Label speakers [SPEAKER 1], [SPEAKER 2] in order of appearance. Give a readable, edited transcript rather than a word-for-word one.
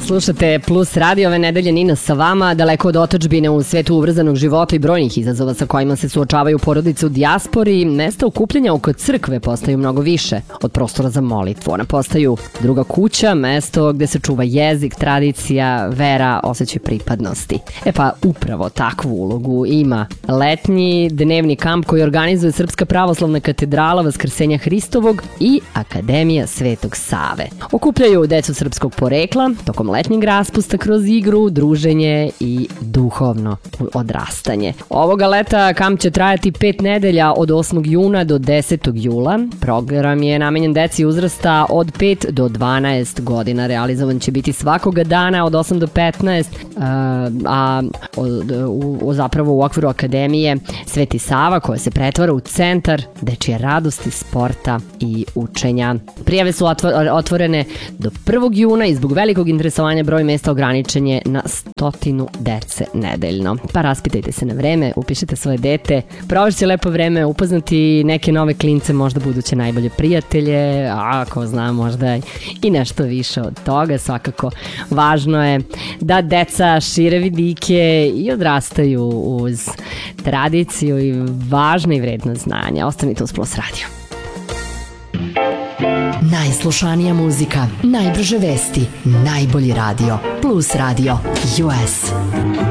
[SPEAKER 1] Slušate Plus radio, ove nedelje Nina sa vama, daleko od otadžbine u svetu ubrzanog života i brojnih izazova sa kojima se suočavaju porodice u dijaspori, mesta okupljanja oko crkve postaju mnogo više od prostora za molitvu. Ona postaju druga kuća, mesto gde se čuva jezik, tradicija, vera, osjećaj pripadnosti. Pa upravo takvu ulogu ima letnji dnevni kamp koji organizuje Srpska pravoslavna katedrala Vaskrsenja Hristovog i Akademija Svetog Save. Okupljaju decu srpskog porekla tokom letnjeg raspusta kroz igru, druženje i duhovno odrastanje. Ovoga leta kamp će trajati 5 nedelja od 8. juna do 10. jula. Program je namenjen deci uzrasta od 5 do 12 godina. Realizovan će biti svakoga dana od 8 do 15, zapravo u okviru Akademije Sveti Sava, koja se pretvara u centar dečije radosti, sporta i učenja. Prijave su otvorene do 1. juna i zbog velikog interesovanja broj mesta ograničen je na 100 dece nedeljno. Pa raspitajte se na vreme, upišite svoje dete, provežite lepo vreme, upoznati neke nove klince, možda buduće najbolje prijatelje, a ako zna možda i nešto više od toga. Svakako važno je da deca šire vidike i odrastaju uz tradiciju i važna i vredna znanja. Ostanite uz Plus radio.
[SPEAKER 2] Najslušanija muzika, najbrže vesti, najbolji radio. Plus radio US.